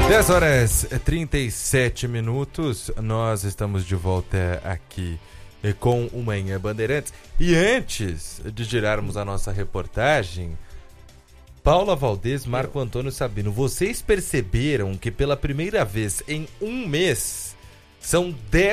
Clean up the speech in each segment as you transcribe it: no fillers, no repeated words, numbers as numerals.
10h37, nós estamos de volta aqui com o Manhã Bandeirantes. E antes de girarmos a nossa reportagem, Paula Valdez, Marco Antônio Sabino, vocês perceberam que pela primeira vez em um mês são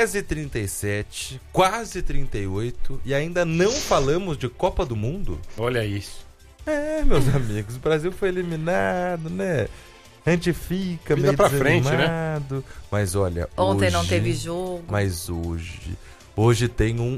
10h37, quase 38, e ainda não falamos de Copa do Mundo? Olha isso. Meus amigos, o Brasil foi eliminado, né? A gente fica vida meio pra desanimado, frente, né? Mas olha, ontem hoje, não teve jogo. Mas hoje tem um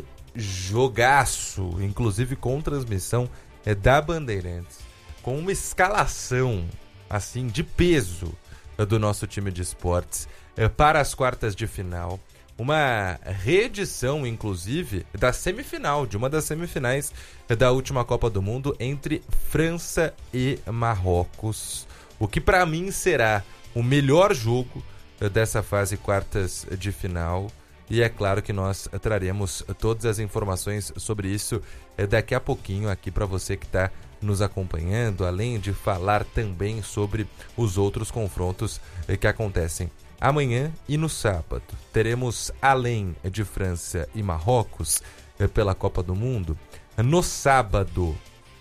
jogaço, inclusive com transmissão da Bandeirantes, com uma escalação assim de peso do nosso time de esportes para as quartas de final. Uma reedição, inclusive, da semifinal, de uma das semifinais da última Copa do Mundo entre França e Marrocos. O que para mim será o melhor jogo dessa fase quartas de final. E é claro que nós traremos todas as informações sobre isso daqui a pouquinho aqui para você que está nos acompanhando, além de falar também sobre os outros confrontos que acontecem amanhã e no sábado. Teremos, além de França e Marrocos pela Copa do Mundo, no sábado,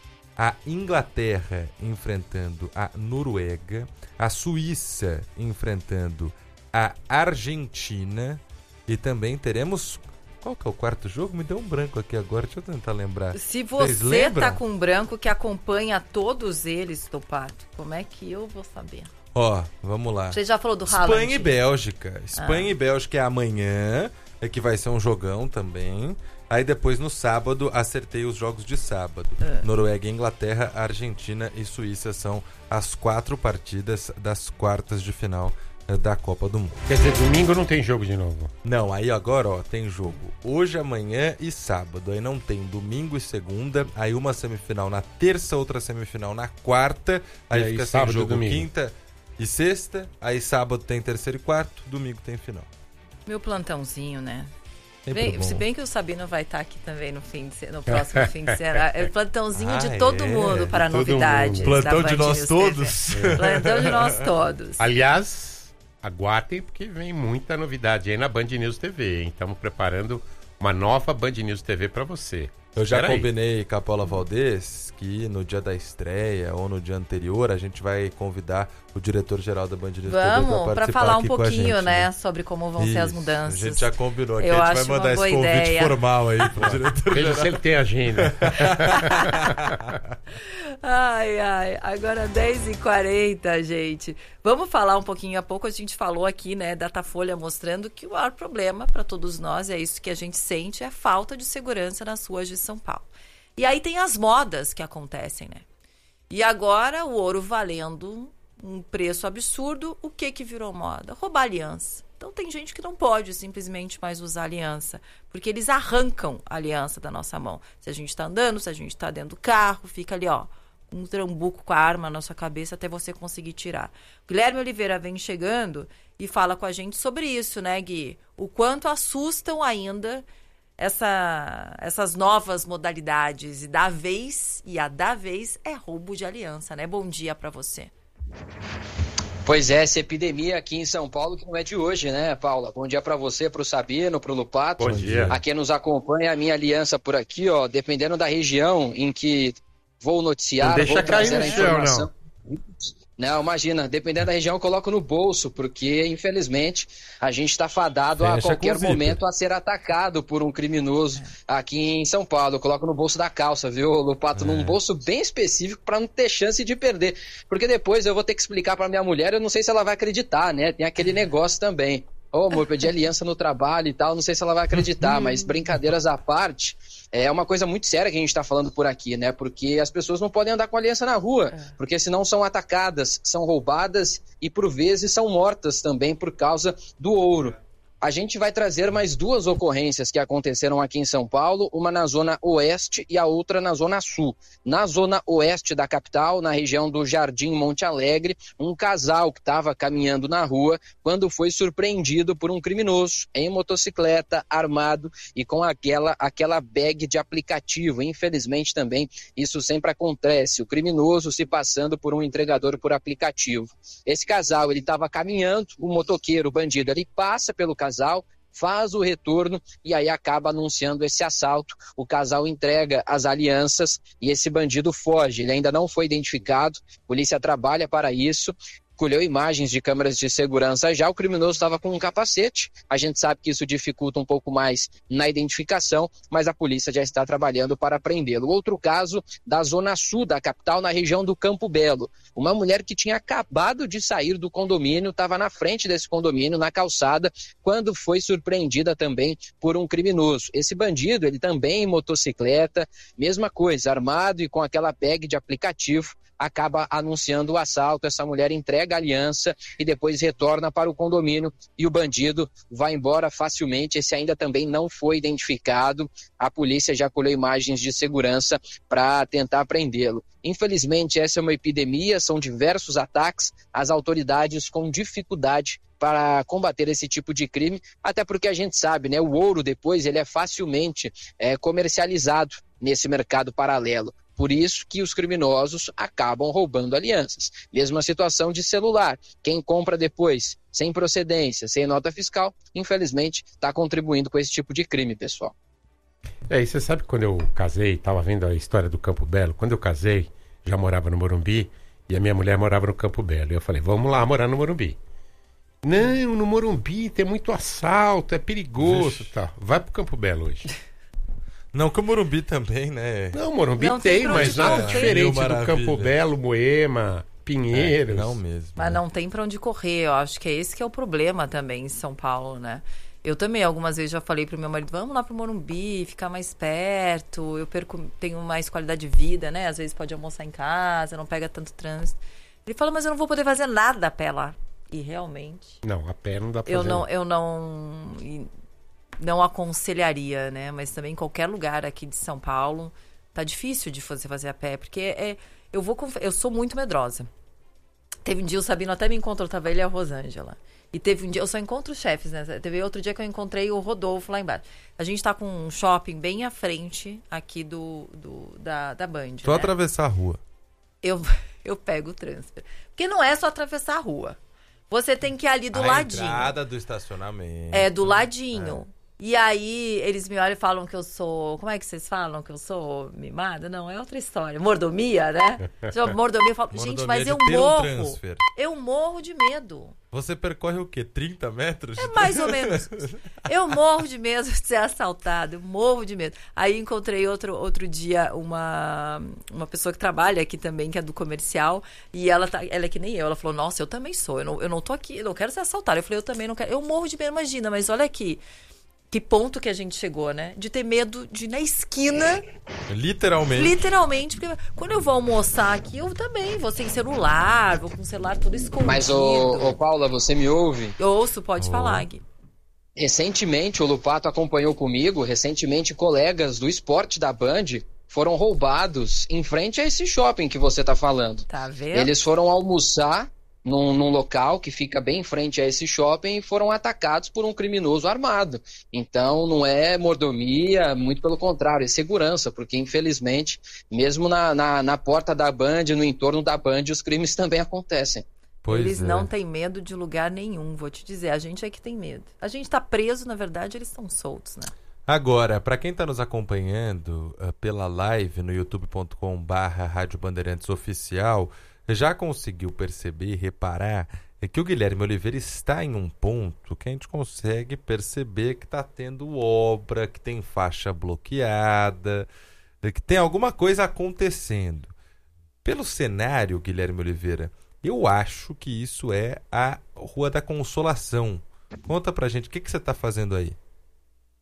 a Inglaterra enfrentando a Noruega, a Suíça enfrentando a Argentina, e também teremos... Qual que é o quarto jogo? Me deu um branco aqui agora, deixa eu tentar lembrar. Se você tá com um branco que acompanha todos eles, Topato, como é que eu vou saber? Vamos lá. Você já falou do Haaland? Espanha e Bélgica. Espanha e Bélgica é amanhã, que vai ser um jogão também. Aí depois no sábado, acertei os jogos de sábado. Noruega, Inglaterra, Argentina e Suíça são as 4 partidas das quartas de final da Copa do Mundo. Quer dizer, domingo não tem jogo de novo? Não, aí agora tem jogo hoje, amanhã e sábado. Aí não tem domingo e segunda. Aí uma semifinal na terça, outra semifinal na quarta. Aí fica sem jogo quinta e sexta. Aí sábado tem terceiro e quarto. Domingo tem final. Meu plantãozinho, né? Se bem que o Sabino vai estar aqui também no próximo fim de semana. É o plantãozinho de todo mundo para novidades. Plantão de nós todos. Plantão de nós todos. Aliás, aguardem porque vem muita novidade aí na Band News TV, hein? Estamos preparando uma nova Band News TV para você. Eu já combinei com a Paula Valdez que no dia da estreia ou no dia anterior a gente vai convidar o diretor-geral da Band News TV para falar um pouquinho, né, sobre como vão ser as mudanças. A gente já combinou aqui, a gente vai mandar esse convite formal aí pro diretor-geral. Veja se ele tem agenda. Agora 10h40, gente. Vamos falar um pouquinho, há pouco a gente falou aqui, né, Datafolha mostrando que o maior problema para todos nós, é isso que a gente sente, é a falta de segurança nas ruas de São Paulo. E aí tem as modas que acontecem, né? E agora o ouro valendo um preço absurdo, o que virou moda? Roubar aliança. Então tem gente que não pode simplesmente mais usar aliança, porque eles arrancam a aliança da nossa mão. Se a gente está andando, se a gente está dentro do carro, fica ali, um trambuco com a arma na nossa cabeça até você conseguir tirar. O Guilherme Oliveira vem chegando e fala com a gente sobre isso, né, Gui? O quanto assustam ainda essas novas modalidades. E da vez é roubo de aliança, né? Bom dia para você. Pois é, essa epidemia aqui em São Paulo que não é de hoje, né, Paula? Bom dia para você, para o Sabino, para o Lupato. Bom dia. A quem nos acompanha, a minha aliança por aqui, dependendo da região em que vou noticiar, vou trazer a informação. Não, imagina, dependendo da região eu coloco no bolso, porque infelizmente a gente está fadado a qualquer momento a ser atacado por um criminoso aqui em São Paulo. Eu coloco no bolso da calça, viu, Lupato? Num bolso bem específico para não ter chance de perder, porque depois eu vou ter que explicar para minha mulher, eu não sei se ela vai acreditar, né? Tem aquele negócio também. Amor, pedi aliança no trabalho e tal, não sei se ela vai acreditar, mas brincadeiras à parte, é uma coisa muito séria que a gente está falando por aqui, né? Porque as pessoas não podem andar com aliança na rua, porque senão são atacadas, são roubadas e por vezes são mortas também por causa do ouro. A gente vai trazer mais 2 ocorrências que aconteceram aqui em São Paulo, uma na zona oeste e a outra na zona sul. Na zona oeste da capital, na região do Jardim Monte Alegre, um casal que estava caminhando na rua quando foi surpreendido por um criminoso em motocicleta, armado e com aquela bag de aplicativo. Infelizmente também isso sempre acontece, o criminoso se passando por um entregador por aplicativo. Esse casal, ele estava caminhando, o motoqueiro, o bandido, ele passa pelo casal, faz o retorno e aí acaba anunciando esse assalto. O casal entrega as alianças e esse bandido foge. Ele ainda não foi identificado, a polícia trabalha para isso. Colheu imagens de câmeras de segurança já, o criminoso estava com um capacete. A gente sabe que isso dificulta um pouco mais na identificação, mas a polícia já está trabalhando para prendê-lo. Outro caso da zona sul da capital, na região do Campo Belo. Uma mulher que tinha acabado de sair do condomínio, estava na frente desse condomínio, na calçada, quando foi surpreendida também por um criminoso. Esse bandido, ele também em motocicleta, mesma coisa, armado e com aquela bag de aplicativo, acaba anunciando o assalto. Essa mulher entrega a aliança e depois retorna para o condomínio e o bandido vai embora facilmente. Esse ainda também não foi identificado. A polícia já colheu imagens de segurança para tentar prendê-lo. Infelizmente, essa é uma epidemia, são diversos ataques, as autoridades com dificuldade para combater esse tipo de crime, até porque a gente sabe, né, o ouro depois ele é facilmente comercializado nesse mercado paralelo. Por isso que os criminosos acabam roubando alianças. Mesma situação de celular. Quem compra depois, sem procedência, sem nota fiscal, infelizmente está contribuindo com esse tipo de crime, pessoal. E você sabe que quando eu casei, estava vendo a história do Campo Belo, quando eu casei, já morava no Morumbi, e a minha mulher morava no Campo Belo. E eu falei, vamos lá morar no Morumbi. Não, no Morumbi tem muito assalto, é perigoso. Tá. Vai pro Campo Belo hoje. Não, que o Morumbi também, né? Não, o Morumbi tem, mas nada diferente do Campo Belo, Moema, Pinheiros. Não mesmo. Mas não tem pra onde correr, eu acho que é esse que é o problema também em São Paulo, né? Eu também, algumas vezes já falei pro meu marido, vamos lá pro Morumbi, ficar mais perto, tenho mais qualidade de vida, né? Às vezes pode almoçar em casa, não pega tanto trânsito. Ele fala, mas eu não vou poder fazer nada a pé lá. E realmente... Não, a pé não dá pra fazer. Eu não aconselharia, né? Mas também em qualquer lugar aqui de São Paulo tá difícil de você fazer a pé, porque eu sou muito medrosa. Teve um dia o Sabino até me encontrou, tava ele e a Rosângela. E teve um dia, eu só encontro chefes, né? Teve outro dia que eu encontrei o Rodolfo lá embaixo. A gente tá com um shopping bem à frente aqui da Band. Só atravessar a rua. Eu pego o transfer. Porque não é só atravessar a rua. Você tem que ir ali do ladinho. A entrada do estacionamento. É, do ladinho. E aí, eles me olham e falam que eu sou... Como é que vocês falam? Que eu sou mimada? Não, é outra história. Mordomia, né? Mordomia, eu falo, gente, mas eu morro. Eu morro de medo. Você percorre o quê? 30 metros? É mais ou menos. Eu morro de medo de ser assaltado. Eu morro de medo. Aí encontrei outro dia uma pessoa que trabalha aqui também, que é do comercial. E ela é que nem eu. Ela falou, nossa, eu também sou. Eu não tô aqui, eu não quero ser assaltada. Eu falei, eu também não quero. Eu morro de medo, imagina. Mas olha aqui. Que ponto que a gente chegou, né? De ter medo de ir na esquina. Literalmente. Porque quando eu vou almoçar aqui, eu também vou sem celular, vou com o celular tudo escondido. Mas, ô Paula, você me ouve? Eu ouço, pode falar, Gui. Recentemente, o Lupato acompanhou comigo, colegas do esporte da Band foram roubados em frente a esse shopping que você tá falando. Tá vendo? Eles foram almoçar num local que fica bem em frente a esse shopping e foram atacados por um criminoso armado. Então não é mordomia, muito pelo contrário, é segurança, porque infelizmente, mesmo na porta da Band, no entorno da Band, os crimes também acontecem. Eles não têm medo de lugar nenhum, vou te dizer, a gente é que tem medo. A gente tá preso, na verdade, eles estão soltos, né? Agora, para quem está nos acompanhando pela live no youtube.com/Rádio Bandeirantes Oficial, já conseguiu perceber e reparar que o Guilherme Oliveira está em um ponto que a gente consegue perceber que está tendo obra, que tem faixa bloqueada, que tem alguma coisa acontecendo. Pelo cenário, Guilherme Oliveira, eu acho que isso é a Rua da Consolação. Conta pra gente, o que você está fazendo aí?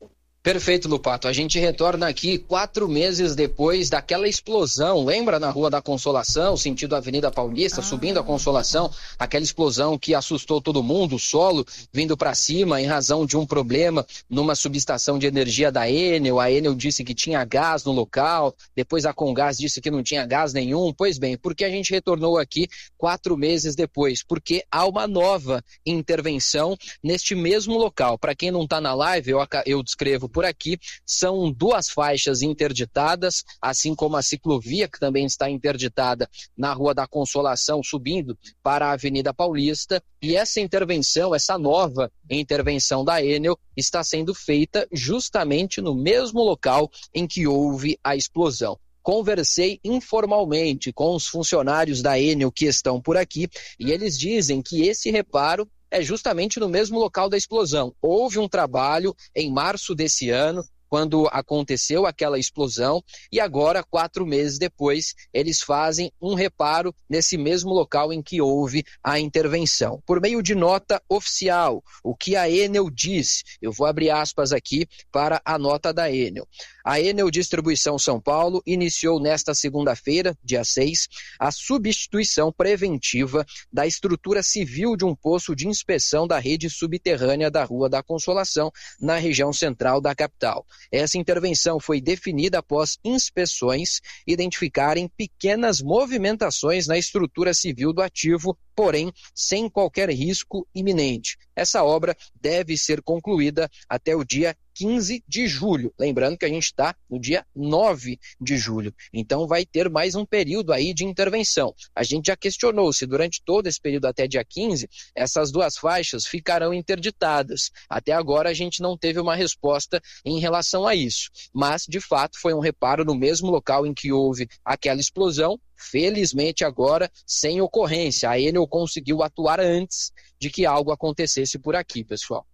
Perfeito, Lupato. A gente retorna aqui 4 meses depois daquela explosão. Lembra na Rua da Consolação, sentido Avenida Paulista, subindo a Consolação? Aquela explosão que assustou todo mundo, o solo vindo para cima em razão de um problema numa subestação de energia da Enel. A Enel disse que tinha gás no local, depois a Comgás disse que não tinha gás nenhum. Pois bem, por que a gente retornou aqui 4 meses depois? Porque há uma nova intervenção neste mesmo local. Para quem não está na live, eu descrevo por aqui, são 2 faixas interditadas, assim como a ciclovia, que também está interditada na Rua da Consolação, subindo para a Avenida Paulista, e essa intervenção, essa nova intervenção da Enel, está sendo feita justamente no mesmo local em que houve a explosão. Conversei informalmente com os funcionários da Enel que estão por aqui, e eles dizem que esse reparo é justamente no mesmo local da explosão. Houve um trabalho em março desse ano, quando aconteceu aquela explosão, e agora, 4 meses depois, eles fazem um reparo nesse mesmo local em que houve a intervenção. Por meio de nota oficial, o que a Enel diz, eu vou abrir aspas aqui para a nota da Enel. A Enel Distribuição São Paulo iniciou nesta segunda-feira, dia 6, a substituição preventiva da estrutura civil de um poço de inspeção da rede subterrânea da Rua da Consolação, na região central da capital. Essa intervenção foi definida após inspeções identificarem pequenas movimentações na estrutura civil do ativo, porém sem qualquer risco iminente. Essa obra deve ser concluída até o dia 15 de julho. Lembrando que a gente está no dia 9 de julho. Então vai ter mais um período aí de intervenção. A gente já questionou se durante todo esse período até dia 15, essas 2 faixas ficarão interditadas. Até agora a gente não teve uma resposta em relação a isso. Mas, de fato, foi um reparo no mesmo local em que houve aquela explosão. Felizmente agora sem ocorrência. A Enel conseguiu atuar antes de que algo acontecesse por aqui, pessoal.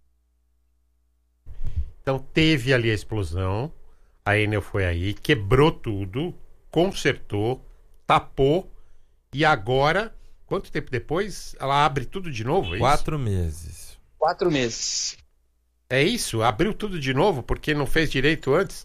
Então teve ali a explosão, a Enel foi aí, quebrou tudo, consertou, tapou, e agora, quanto tempo depois, ela abre tudo de novo? É 4 meses. 4 meses. É isso? Abriu tudo de novo porque não fez direito antes?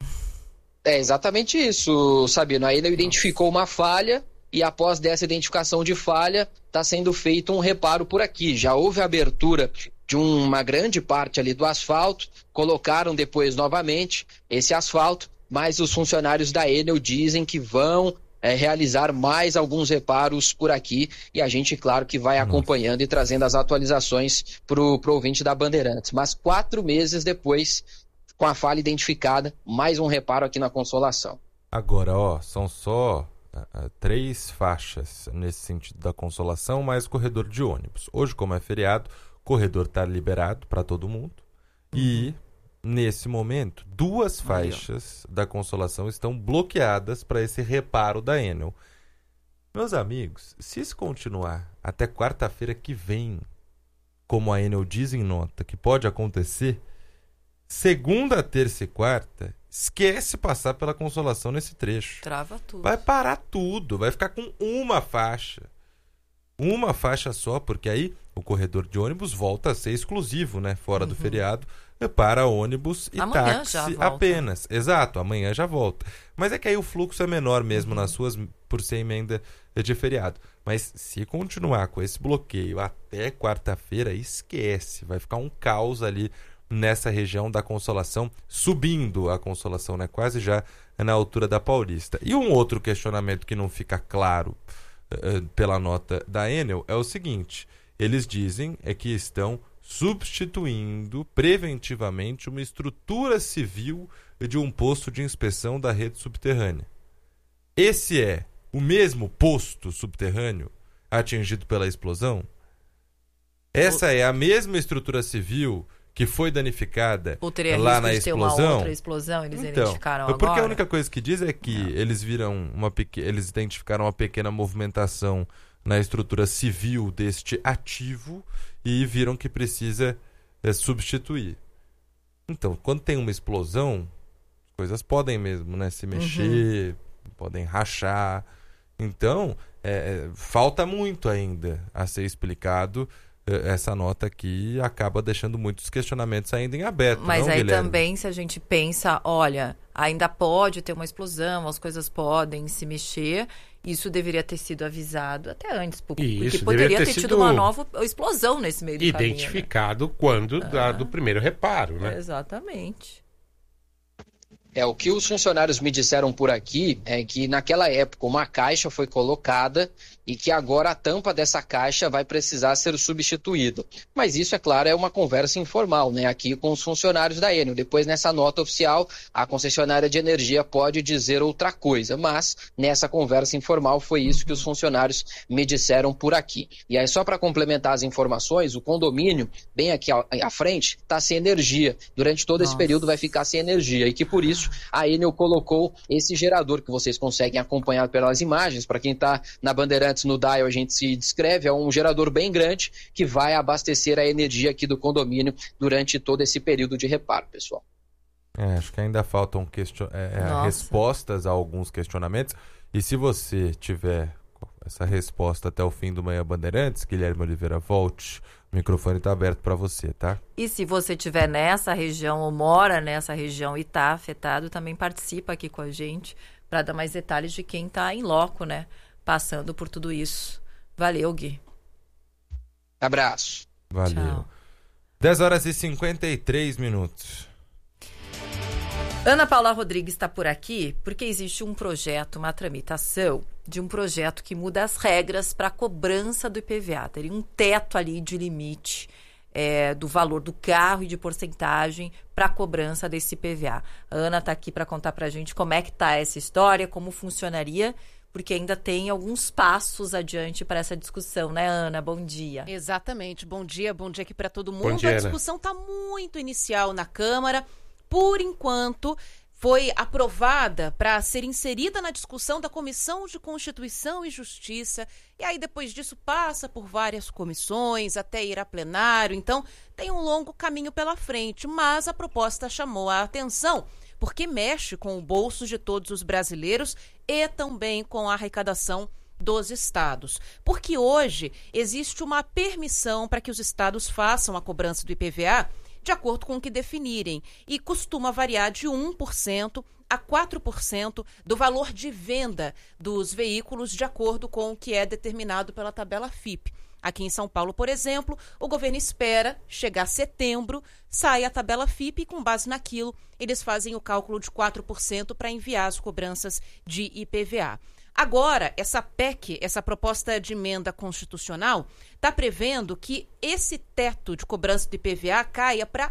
É exatamente isso, Sabino. A Enel identificou uma falha e após dessa identificação de falha está sendo feito um reparo por aqui. Já houve abertura de uma grande parte ali do asfalto, colocaram depois novamente esse asfalto, mas os funcionários da Enel dizem que vão realizar mais alguns reparos por aqui, e a gente, claro, que vai acompanhando e trazendo as atualizações pro ouvinte da Bandeirantes. Mas 4 meses depois, com a falha identificada, mais um reparo aqui na Consolação. Agora, são só 3 faixas nesse sentido da Consolação, mais corredor de ônibus. Hoje, como é feriado, o corredor está liberado para todo mundo. E, nesse momento, 2 faixas da Consolação estão bloqueadas para esse reparo da Enel. Meus amigos, se isso continuar até quarta-feira que vem, como a Enel diz em nota que pode acontecer, segunda, terça e quarta, esquece passar pela Consolação nesse trecho. Trava tudo. Vai parar tudo, vai ficar com uma faixa. Uma faixa só, porque aí o corredor de ônibus volta a ser exclusivo, né? Fora do feriado, para ônibus e amanhã táxi apenas. Exato, amanhã já volta. Mas é que aí o fluxo é menor mesmo nas ruas por ser emenda de feriado. Mas se continuar com esse bloqueio até quarta-feira, esquece. Vai ficar um caos ali nessa região da Consolação, subindo a Consolação, né? Quase já na altura da Paulista. E um outro questionamento que não fica claro pela nota da Enel é o seguinte: eles dizem que estão substituindo preventivamente uma estrutura civil de um posto de inspeção da rede subterrânea. Esse é o mesmo posto subterrâneo atingido pela explosão? Essa é a mesma estrutura civil que foi danificada lá na explosão? Uma outra explosão, eles identificaram agora? Porque a única coisa que diz é que eles eles identificaram uma pequena movimentação na estrutura civil deste ativo e viram que precisa substituir. Então, quando tem uma explosão, as coisas podem mesmo, né, se mexer, podem rachar. Então, falta muito ainda a ser explicado essa nota aqui acaba deixando muitos questionamentos ainda em aberto. Mas não, aí Guilherme? também, se a gente pensa, olha, ainda pode ter uma explosão, as coisas podem se mexer, isso deveria ter sido avisado até antes, porque poderia ter tido uma nova explosão nesse meio do caminho. Identificado, né? Quando do primeiro reparo, né? Exatamente. O que os funcionários me disseram por aqui é que naquela época uma caixa foi colocada e que agora a tampa dessa caixa vai precisar ser substituída. Mas isso, é claro, é uma conversa informal, né, aqui com os funcionários da Enel. Depois, nessa nota oficial, a concessionária de energia pode dizer outra coisa, mas nessa conversa informal foi isso que os funcionários me disseram por aqui. E aí, só para complementar as informações, o condomínio, bem aqui à frente, está sem energia. Durante todo esse período vai ficar sem energia e que por isso a Enel colocou esse gerador que vocês conseguem acompanhar pelas imagens. Para quem está na Bandeirantes, no dial, a gente se descreve, é um gerador bem grande que vai abastecer a energia aqui do condomínio durante todo esse período de reparo, pessoal. Acho que ainda faltam respostas a alguns questionamentos. E se você tiver essa resposta até o fim do Manhã Bandeirantes, Guilherme Oliveira, volte. O microfone está aberto para você, tá? E se você estiver nessa região ou mora nessa região e está afetado, também participa aqui com a gente para dar mais detalhes de quem está em loco, né? Passando por tudo isso. Valeu, Gui. Abraço. Valeu. Tchau. 10h53. Ana Paula Rodrigues está por aqui porque existe um projeto, uma tramitação de um projeto que muda as regras para a cobrança do IPVA. Teria um teto ali de limite do valor do carro e de porcentagem para a cobrança desse IPVA. A Ana está aqui para contar para a gente como é que está essa história, como funcionaria, porque ainda tem alguns passos adiante para essa discussão, né, Ana? Bom dia. Exatamente. Bom dia aqui para todo mundo. Bom dia, a discussão está muito inicial na Câmara. Por enquanto, foi aprovada para ser inserida na discussão da Comissão de Constituição e Justiça. E aí, depois disso, passa por várias comissões até ir a plenário. Então, tem um longo caminho pela frente. Mas a proposta chamou a atenção porque mexe com o bolso de todos os brasileiros e também com a arrecadação dos estados. Porque hoje existe uma permissão para que os estados façam a cobrança do IPVA de acordo com o que definirem, e costuma variar de 1% a 4% do valor de venda dos veículos de acordo com o que é determinado pela tabela FIPE. Aqui em São Paulo, por exemplo, o governo espera chegar setembro, sai a tabela FIPE e, com base naquilo, eles fazem o cálculo de 4% para enviar as cobranças de IPVA. Agora, essa PEC, essa proposta de emenda constitucional, está prevendo que esse teto de cobrança do IPVA caia para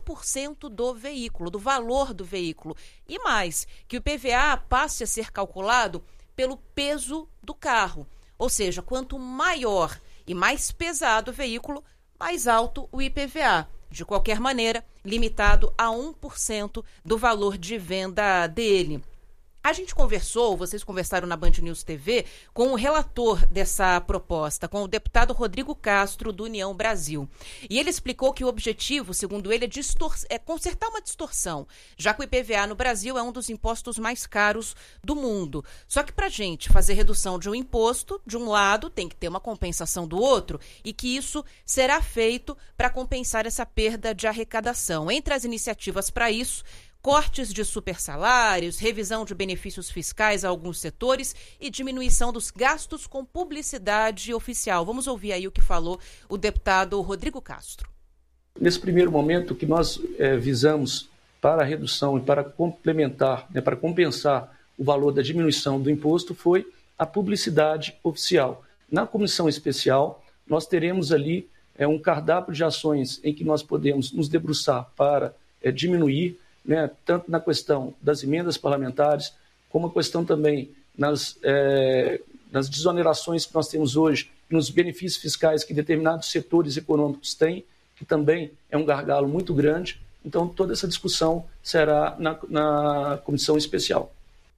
1% do veículo, do valor do veículo. E mais, que o IPVA passe a ser calculado pelo peso do carro. Ou seja, quanto maior e mais pesado o veículo, mais alto o IPVA. De qualquer maneira, limitado a 1% do valor de venda dele. A gente conversou, vocês conversaram na Band News TV, com o relator dessa proposta, com o deputado Rodrigo Castro, do União Brasil. E ele explicou que o objetivo, segundo ele, é consertar uma distorção, já que o IPVA no Brasil é um dos impostos mais caros do mundo. Só que para a gente fazer redução de um imposto, de um lado, tem que ter uma compensação do outro, e que isso será feito para compensar essa perda de arrecadação. Entre as iniciativas para isso, cortes de supersalários, revisão de benefícios fiscais a alguns setores e diminuição dos gastos com publicidade oficial. Vamos ouvir aí o que falou o deputado Rodrigo Castro. Nesse primeiro momento, o que nós visamos para a redução e para complementar, para compensar o valor da diminuição do imposto foi a publicidade oficial. Na comissão especial, nós teremos ali um cardápio de ações em que nós podemos nos debruçar para diminuir, tanto na questão das emendas parlamentares, como a questão também nas desonerações que nós temos hoje, nos benefícios fiscais que determinados setores econômicos têm, que também é um gargalo muito grande. Então, toda essa discussão será na comissão especial.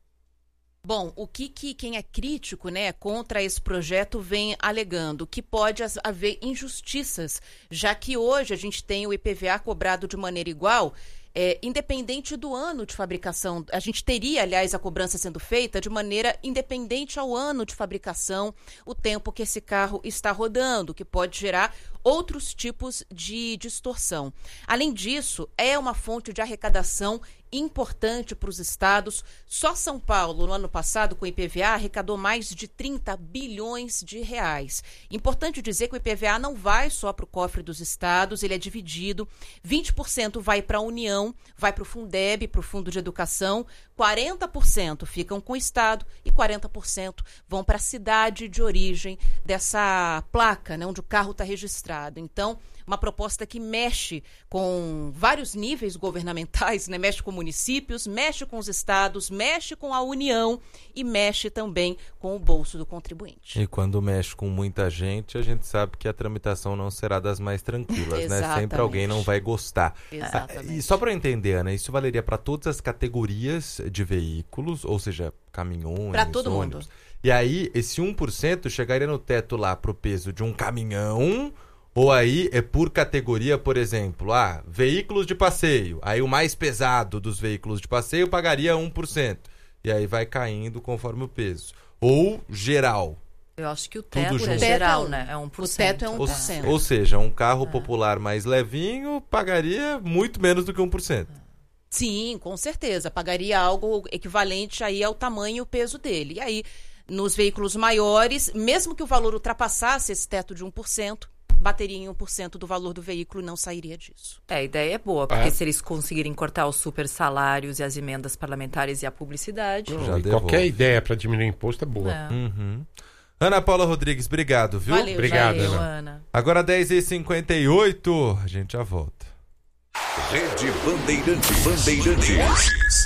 Bom, o que quem é crítico, contra esse projeto vem alegando que pode haver injustiças, já que hoje a gente tem o IPVA cobrado de maneira igual independente do ano de fabricação. A gente teria, aliás, a cobrança sendo feita de maneira independente ao ano de fabricação, o tempo que esse carro está rodando, que pode gerar outros tipos de distorção. Além disso, é uma fonte de arrecadação importante para os estados. Só São Paulo, no ano passado, com o IPVA, arrecadou mais de 30 bilhões de reais. Importante dizer que o IPVA não vai só para o cofre dos estados, ele é dividido. 20% vai para a União, vai para o Fundeb, para o Fundo de Educação, 40% ficam com o estado e 40% vão para a cidade de origem dessa placa, né, onde o carro está registrado. Então, uma proposta que mexe com vários níveis governamentais, né? Mexe com municípios, mexe com os estados, mexe com a União e mexe também com o bolso do contribuinte. E quando mexe com muita gente, a gente sabe que a tramitação não será das mais tranquilas, né? Sempre alguém não vai gostar. Exatamente. E só para eu entender, Ana, isso valeria para todas as categorias de veículos, ou seja, caminhões, para todo ônibus. mundo. E aí, esse 1% chegaria no teto lá pro peso de um caminhão. Ou aí é por categoria, por exemplo, veículos de passeio. Aí o mais pesado dos veículos de passeio pagaria 1%. E aí vai caindo conforme o peso. Ou geral. Eu acho que o teto é geral, né? É 1%. O teto é 1%. Ou seja, um carro popular mais levinho pagaria muito menos do que 1%. Sim, com certeza. Pagaria algo equivalente aí ao tamanho e o peso dele. E aí, nos veículos maiores, mesmo que o valor ultrapassasse esse teto de 1%, bateria em 1% do valor do veículo e não sairia disso. A ideia é boa, porque se eles conseguirem cortar os super salários e as emendas parlamentares e a publicidade... Qualquer ideia para diminuir o imposto é boa. Uhum. Ana Paula Rodrigues, obrigado, viu? Valeu, obrigado, Ana. Agora 10h58, a gente já volta. Rede Bandeirantes.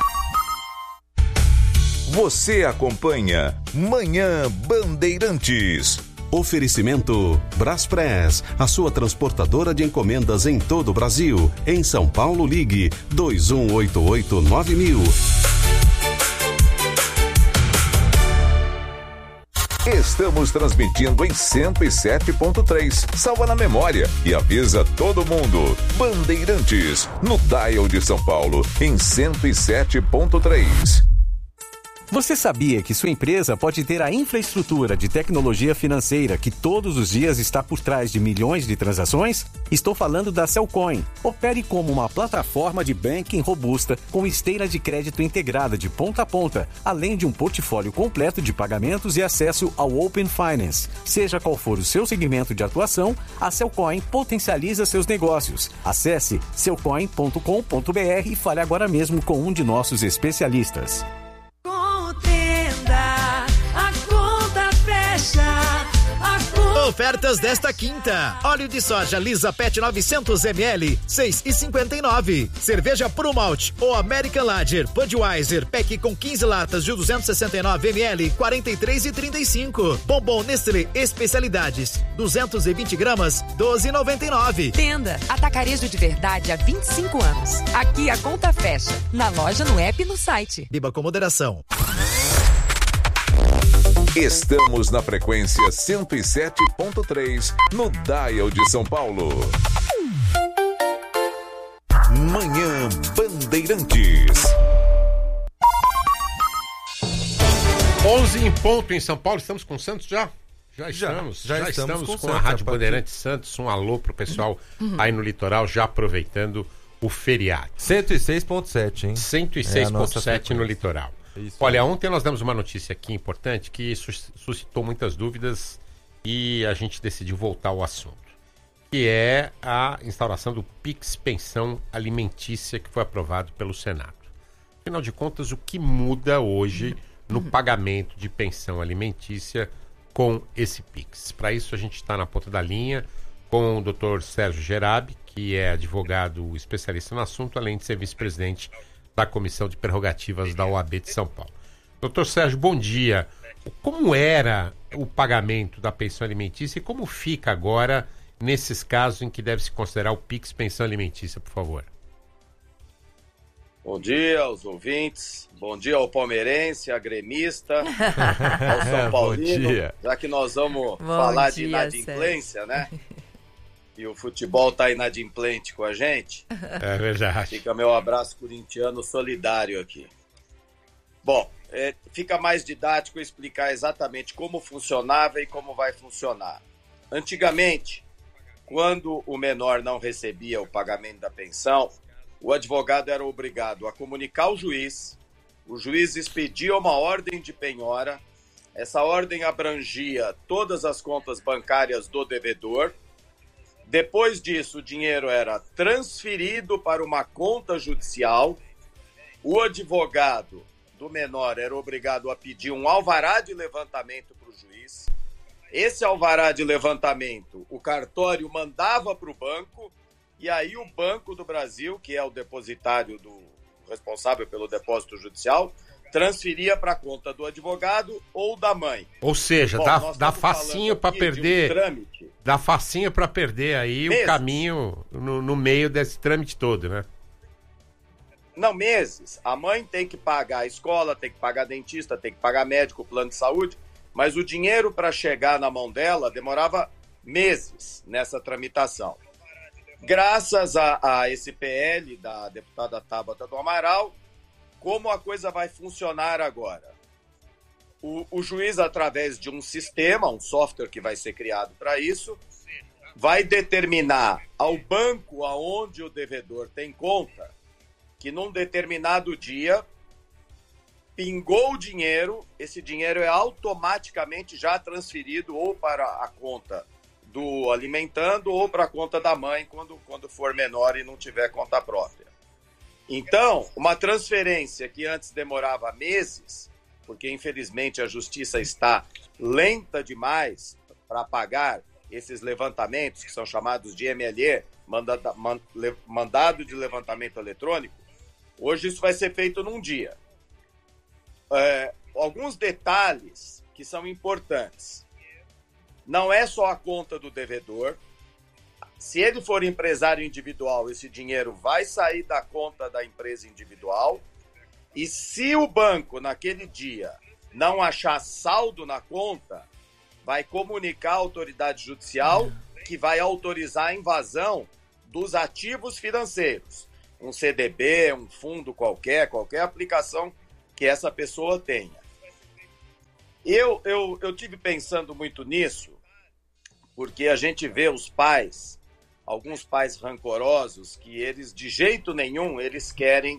Você acompanha Manhã Bandeirantes. Oferecimento Braspress, a sua transportadora de encomendas em todo o Brasil. Em São Paulo, ligue 2188-9000. Estamos transmitindo em 107.3. Salva na memória e avisa todo mundo. Bandeirantes, no dial de São Paulo, em 107.3. Você sabia que sua empresa pode ter a infraestrutura de tecnologia financeira que todos os dias está por trás de milhões de transações? Estou falando da Cellcoin. Opere como uma plataforma de banking robusta com esteira de crédito integrada de ponta a ponta, além de um portfólio completo de pagamentos e acesso ao Open Finance. Seja qual for o seu segmento de atuação, a Cellcoin potencializa seus negócios. Acesse cellcoin.com.br e fale agora mesmo com um de nossos especialistas. Ofertas desta quinta. Óleo de soja Lisa Pet 900 ml, 6,59. Cerveja Puro Malte ou American Lager Budweiser Pack com 15 latas de 269 ml, 43,35. Bombom Nestlé Especialidades, 220 gramas, 12,99. Tenda Atacarejo de Verdade há 25 anos. Aqui a conta fecha. Na loja, no app e no site. Beba com moderação. Estamos na frequência 107.3, no dial de São Paulo. Manhã Bandeirantes. 11 em ponto em São Paulo. Estamos com o Santos já? Já estamos com Santos, a Rádio Bandeirantes Santos. Um alô pro pessoal aí no litoral, já aproveitando o feriado. 106.7, hein? 106.7 no litoral. Isso. Olha, ontem nós demos uma notícia aqui importante que suscitou muitas dúvidas e a gente decidiu voltar ao assunto, que é a instauração do Pix Pensão Alimentícia, que foi aprovado pelo Senado. Afinal de contas, o que muda hoje no pagamento de pensão alimentícia com esse Pix? Para isso, a gente está na ponta da linha com o Dr. Sérgio Gerabi, que é advogado especialista no assunto, além de ser vice-presidente da Comissão de Prerrogativas da OAB de São Paulo. Doutor Sérgio, bom dia. Como era o pagamento da pensão alimentícia e como fica agora nesses casos em que deve se considerar o Pix Pensão Alimentícia, por favor? Bom dia aos ouvintes, bom dia ao palmeirense, à gremista, ao São Paulino, já que nós vamos falar de inadimplência, né? e o futebol tá inadimplente com a gente. É verdade. Fica meu abraço corintiano solidário aqui. Bom, fica mais didático explicar exatamente como funcionava e como vai funcionar. Antigamente, quando o menor não recebia o pagamento da pensão, o advogado era obrigado a comunicar ao juiz, o juiz expedia uma ordem de penhora, essa ordem abrangia todas as contas bancárias do devedor. Depois disso, o dinheiro era transferido para uma conta judicial, o advogado do menor era obrigado a pedir um alvará de levantamento para o juiz. Esse alvará de levantamento, o cartório mandava para o banco, e aí o Banco do Brasil, que é o depositário responsável pelo depósito judicial, transferia para a conta do advogado ou da mãe. Ou seja, dá facinho para perder. Dá facinho para perder aí o caminho no meio desse trâmite todo, né? Não, meses. A mãe tem que pagar a escola, tem que pagar dentista, tem que pagar médico, plano de saúde, mas o dinheiro para chegar na mão dela demorava meses nessa tramitação. Graças a esse PL da deputada Tabata do Amaral, como a coisa vai funcionar agora? O juiz, através de um sistema, um software que vai ser criado para isso, vai determinar ao banco aonde o devedor tem conta que num determinado dia pingou o dinheiro, esse dinheiro é automaticamente já transferido ou para a conta do alimentando ou para a conta da mãe quando for menor e não tiver conta própria. Então, uma transferência que antes demorava meses, porque infelizmente a justiça está lenta demais para pagar esses levantamentos, que são chamados de MLE, mandado de levantamento eletrônico, hoje isso vai ser feito num dia. Alguns detalhes que são importantes. Não é só a conta do devedor. Se ele for empresário individual, esse dinheiro vai sair da conta da empresa individual. E se o banco, naquele dia, não achar saldo na conta, vai comunicar à autoridade judicial que vai autorizar a invasão dos ativos financeiros. Um CDB, um fundo qualquer aplicação que essa pessoa tenha. Eu tive pensando muito nisso, porque a gente vê os pais, alguns pais rancorosos, que eles, de jeito nenhum, eles querem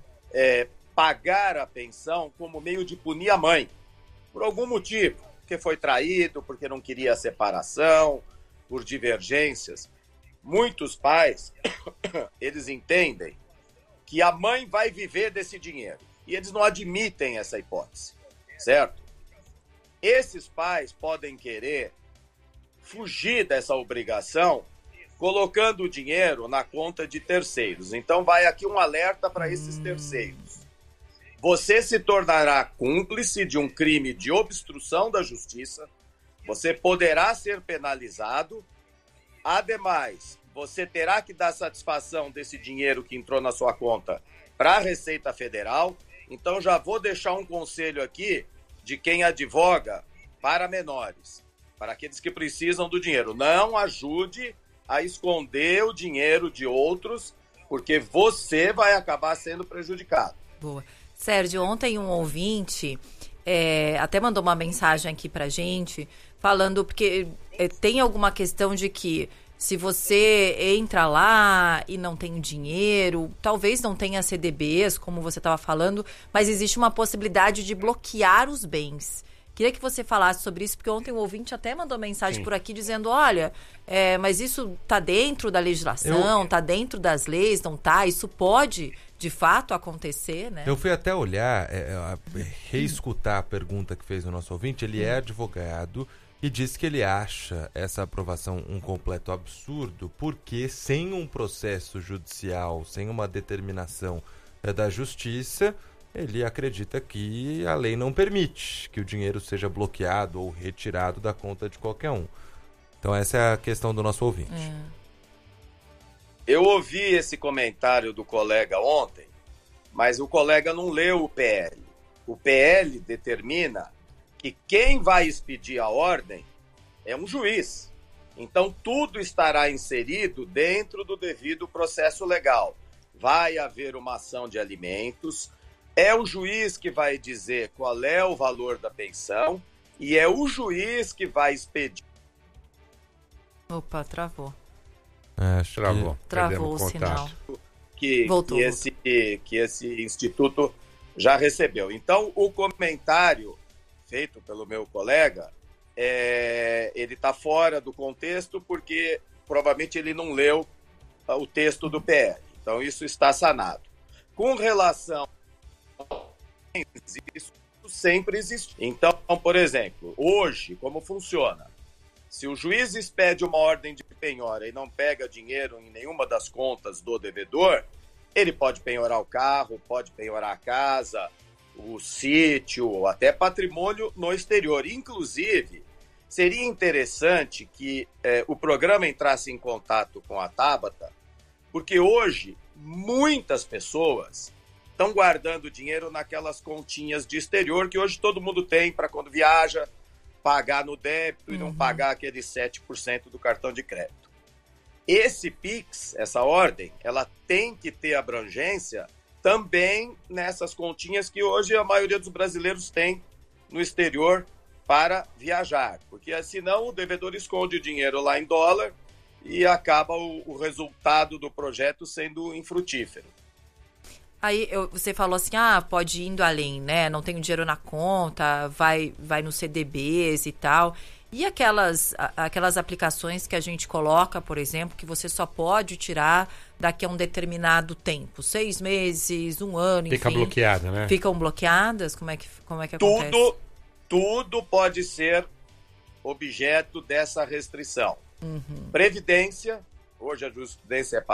pagar a pensão como meio de punir a mãe, por algum motivo, porque foi traído, porque não queria a separação, por divergências. Muitos pais, eles entendem que a mãe vai viver desse dinheiro, e eles não admitem essa hipótese, certo? Esses pais podem querer fugir dessa obrigação colocando o dinheiro na conta de terceiros. Então vai aqui um alerta para esses terceiros. Você se tornará cúmplice de um crime de obstrução da justiça, você poderá ser penalizado, ademais, você terá que dar satisfação desse dinheiro que entrou na sua conta para a Receita Federal. Então já vou deixar um conselho aqui de quem advoga para menores, para aqueles que precisam do dinheiro. Não ajude a esconder o dinheiro de outros, porque você vai acabar sendo prejudicado. Boa. Sérgio, ontem um ouvinte até mandou uma mensagem aqui pra gente, falando, porque tem alguma questão de que se você entra lá e não tem dinheiro, talvez não tenha CDBs, como você estava falando, mas existe uma possibilidade de bloquear os bens. Queria que você falasse sobre isso, porque ontem o ouvinte até mandou mensagem por aqui dizendo, olha, mas isso está dentro da legislação, está dentro das leis, não está? Isso pode, de fato, acontecer, né? Eu fui até olhar, reescutar a pergunta que fez o nosso ouvinte. Ele é advogado e diz que ele acha essa aprovação um completo absurdo, porque sem um processo judicial, sem uma determinação da justiça, ele acredita que a lei não permite que o dinheiro seja bloqueado ou retirado da conta de qualquer um. Então essa é a questão do nosso ouvinte. Eu ouvi esse comentário do colega ontem, mas o colega não leu o PL. O PL determina que quem vai expedir a ordem é um juiz. Então, tudo estará inserido dentro do devido processo legal. Vai haver uma ação de alimentos, é o juiz que vai dizer qual é o valor da pensão e é o juiz que vai expedir. Opa, travou. Travou o sinal. Que esse instituto já recebeu. Então, o comentário feito pelo meu colega, ele está fora do contexto porque provavelmente ele não leu o texto do PR. Então, isso está sanado. Com relação isso sempre existe. Então, por exemplo, hoje, como funciona? Se o juiz expede uma ordem de penhora e não pega dinheiro em nenhuma das contas do devedor, ele pode penhorar o carro, pode penhorar a casa, o sítio, até patrimônio no exterior. Inclusive, seria interessante que o programa entrasse em contato com a Tabata, porque hoje muitas pessoas estão guardando dinheiro naquelas continhas de exterior que hoje todo mundo tem para quando viaja, pagar no débito e não pagar aqueles 7% do cartão de crédito. Esse PIX, essa ordem, ela tem que ter abrangência também nessas continhas que hoje a maioria dos brasileiros tem no exterior para viajar, porque senão o devedor esconde o dinheiro lá em dólar e acaba o resultado do projeto sendo infrutífero. Aí você falou assim, pode ir indo além, né? Não tenho dinheiro na conta, vai no CDBs e tal. E aquelas aplicações que a gente coloca, por exemplo, que você só pode tirar daqui a um determinado tempo, 6 meses, 1 ano, enfim. Fica bloqueada, né? Ficam bloqueadas? Como é que acontece? Tudo pode ser objeto dessa restrição. Previdência, hoje a jurisprudência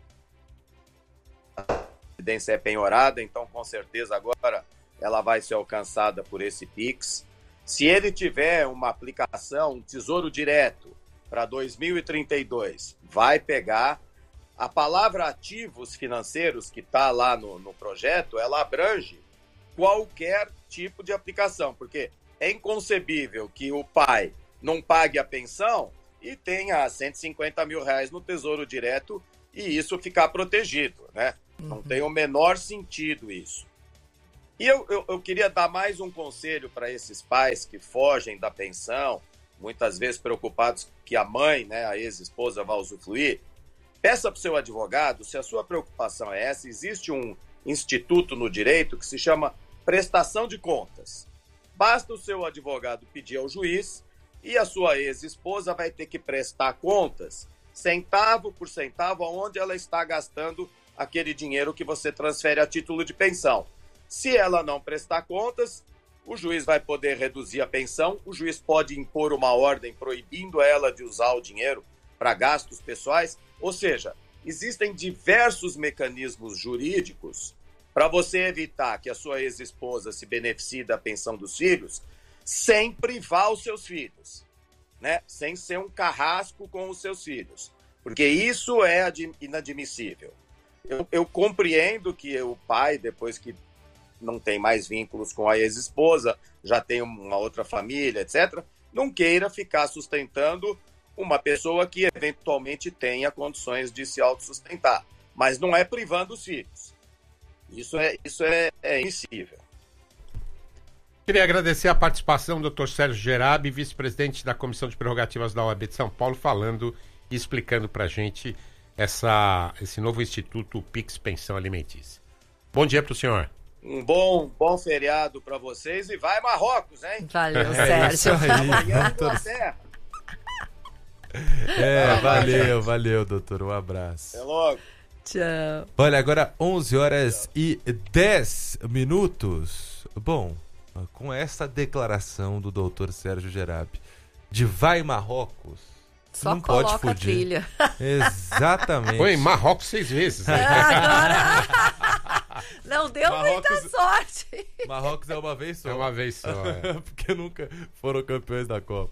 é penhorada, então com certeza agora ela vai ser alcançada por esse PIX. Se ele tiver uma aplicação, um tesouro direto para 2032, vai pegar. A palavra ativos financeiros que está lá no projeto, ela abrange qualquer tipo de aplicação, porque é inconcebível que o pai não pague a pensão e tenha R$150 mil no tesouro direto e isso ficar protegido, né? Não tem o menor sentido isso. E eu queria dar mais um conselho para esses pais que fogem da pensão, muitas vezes preocupados que a mãe, né, a ex-esposa, vai usufruir. Peça para o seu advogado, se a sua preocupação é essa, existe um instituto no direito que se chama prestação de contas. Basta o seu advogado pedir ao juiz e a sua ex-esposa vai ter que prestar contas, centavo por centavo, aonde ela está gastando aquele dinheiro que você transfere a título de pensão. Se ela não prestar contas, o juiz vai poder reduzir a pensão, o juiz pode impor uma ordem proibindo ela de usar o dinheiro para gastos pessoais, ou seja, existem diversos mecanismos jurídicos para você evitar que a sua ex-esposa se beneficie da pensão dos filhos sem privar os seus filhos, né? Sem ser um carrasco com os seus filhos, porque isso é inadmissível. Eu compreendo que o pai, depois que não tem mais vínculos com a ex-esposa, já tem uma outra família, etc., não queira ficar sustentando uma pessoa que eventualmente tenha condições de se autossustentar. Mas não é privando os filhos. Isso é impossível. Queria agradecer a participação do Dr. Sérgio Gerabi, vice-presidente da Comissão de Prerrogativas da OAB de São Paulo, falando e explicando para a gente esse novo instituto PIX Pensão Alimentícia. Bom dia para o senhor. Um bom feriado para vocês e vai Marrocos, hein? Valeu, Sérgio. Amanhã Inglaterra. Valeu, doutor. Um abraço. Até logo. Tchau. Olha, agora 11h10. Bom, com essa declaração do doutor Sérgio Gerabi de vai Marrocos, só não pode fugir. A trilha. Exatamente. Foi em Marrocos 6 vezes. Né? Agora... Não deu muita sorte. Marrocos é uma vez só. É uma vez só, Porque nunca foram campeões da Copa.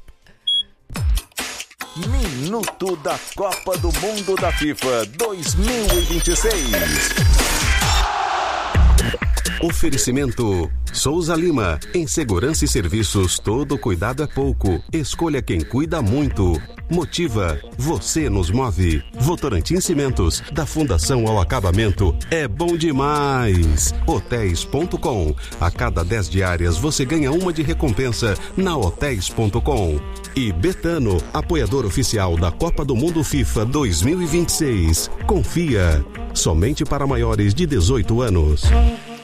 Minuto da Copa do Mundo da FIFA 2026. Oferecimento Souza Lima. Em segurança e serviços, todo cuidado é pouco. Escolha quem cuida muito. Motiva, você nos move. Votorantim Cimentos, da fundação ao acabamento, é bom demais. Hotéis.com. A cada 10 diárias você ganha uma de recompensa na Hotéis.com. E Betano, apoiador oficial da Copa do Mundo FIFA 2026. Confia. Somente para maiores de 18 anos.